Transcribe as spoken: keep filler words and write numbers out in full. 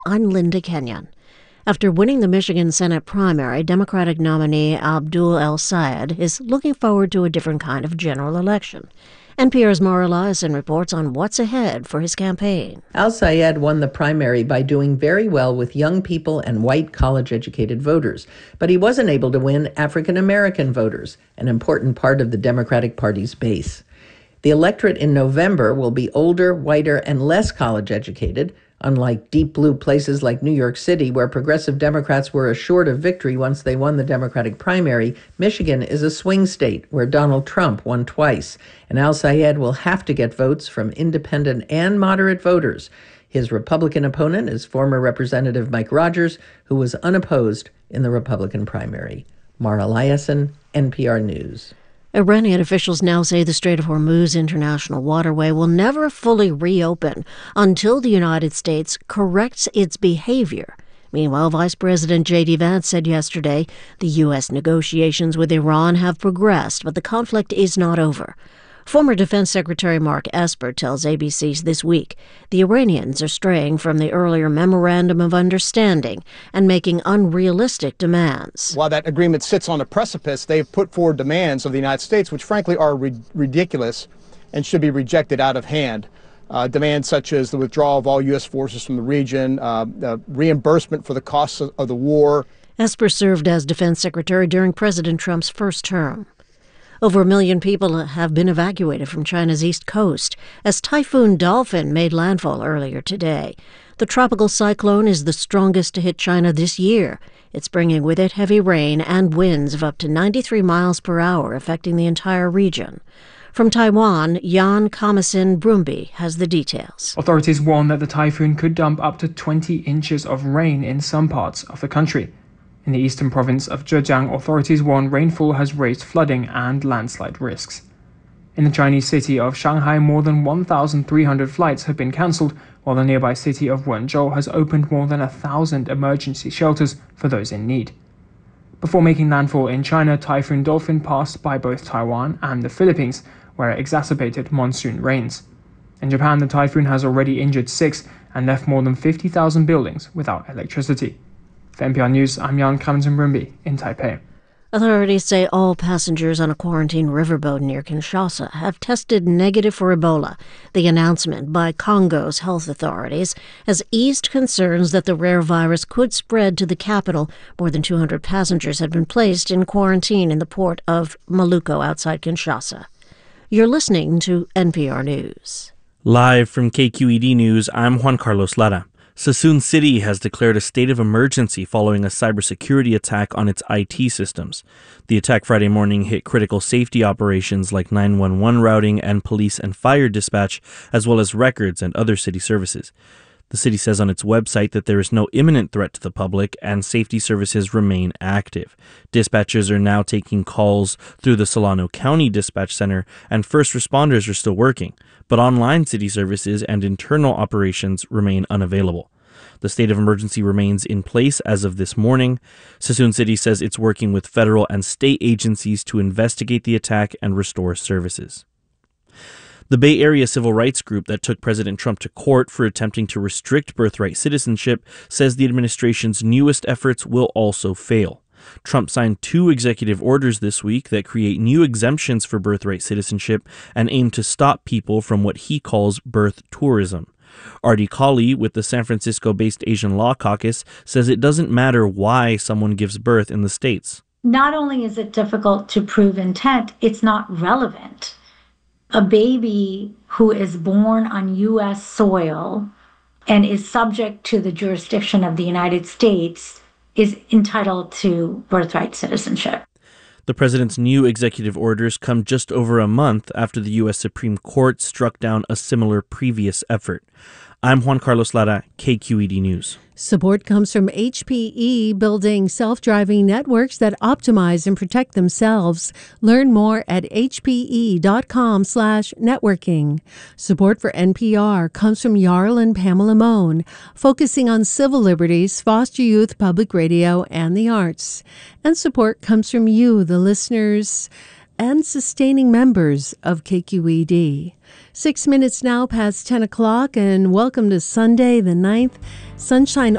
I'm Linda Kenyon. After winning the Michigan Senate primary, Democratic nominee Abdul El-Sayed is looking forward to a different kind of general election. N P R's Mara Liasson reports on what's ahead for his campaign. El-Sayed won the primary by doing very well with young people and white college-educated voters, but he wasn't able to win African-American voters, an important part of the Democratic Party's base. The electorate in November will be older, whiter, and less college-educated. Unlike deep blue places like New York City, where progressive Democrats were assured of victory once they won the Democratic primary, Michigan is a swing state where Donald Trump won twice, and El-Sayed will have to get votes from independent and moderate voters. His Republican opponent is former Representative Mike Rogers, who was unopposed in the Republican primary. Mara Liasson, N P R News. Iranian officials now say the Strait of Hormuz international waterway will never fully reopen until the United States corrects its behavior. Meanwhile, Vice President J D Vance said yesterday the U S negotiations with Iran have progressed, but the conflict is not over. Former Defense Secretary Mark Esper tells A B C This Week the Iranians are straying from the earlier Memorandum of Understanding and making unrealistic demands. While that agreement sits on a precipice, they've put forward demands of the United States, which frankly are ri- ridiculous and should be rejected out of hand. Uh, demands such as the withdrawal of all U S forces from the region, uh, the reimbursement for the costs of, of the war. Esper served as Defense Secretary during President Trump's first term. Over a million people have been evacuated from China's east coast as Typhoon Dolphin made landfall earlier today. The tropical cyclone is the strongest to hit China this year. It's bringing with it heavy rain and winds of up to ninety-three miles per hour, affecting the entire region. From Taiwan, Jan Kamasin Brumby has the details. Authorities warn that the typhoon could dump up to twenty inches of rain in some parts of the country. In the eastern province of Zhejiang, authorities warn rainfall has raised flooding and landslide risks. In the Chinese city of Shanghai, more than one thousand three hundred flights have been cancelled, while the nearby city of Wenzhou has opened more than one thousand emergency shelters for those in need. Before making landfall in China, Typhoon Dolphin passed by both Taiwan and the Philippines, where it exacerbated monsoon rains. In Japan, the typhoon has already injured six and left more than fifty thousand buildings without electricity. For N P R News, I'm Jan Kamasin Brumby in Taipei. Authorities say all passengers on a quarantine riverboat near Kinshasa have tested negative for Ebola. The announcement by Congo's health authorities has eased concerns that the rare virus could spread to the capital. More than two hundred passengers had been placed in quarantine in the port of Maluku outside Kinshasa. You're listening to N P R News. Live from K Q E D News, I'm Juan Carlos Lara. Suisun City has declared a state of emergency following a cybersecurity attack on its I T systems. The attack Friday morning hit critical safety operations like nine one one routing and police and fire dispatch, as well as records and other city services. The city says on its website that there is no imminent threat to the public and safety services remain active. Dispatchers are now taking calls through the Solano County Dispatch Center, and first responders are still working, but online city services and internal operations remain unavailable. The state of emergency remains in place as of this morning. Suisun City says it's working with federal and state agencies to investigate the attack and restore services. The Bay Area civil rights group that took President Trump to court for attempting to restrict birthright citizenship says the administration's newest efforts will also fail. Trump signed two executive orders this week that create new exemptions for birthright citizenship and aim to stop people from what he calls birth tourism. Artie Colley with the San Francisco-based Asian Law Caucus says it doesn't matter why someone gives birth in the states. Not only is it difficult to prove intent, it's not relevant. A baby who is born on U S soil and is subject to the jurisdiction of the United States is entitled to birthright citizenship. The president's new executive orders come just over a month after the U S Supreme Court struck down a similar previous effort. I'm Juan Carlos Lara, K Q E D News. Support comes from H P E, building self-driving networks that optimize and protect themselves. Learn more at hpe.com slash networking. Support for N P R comes from Jarl and Pamela Mohn, focusing on civil liberties, foster youth, public radio, and the arts. And support comes from you, the listeners. and sustaining members of K Q E D. Six minutes now past ten o'clock, and welcome to Sunday the ninth. Sunshine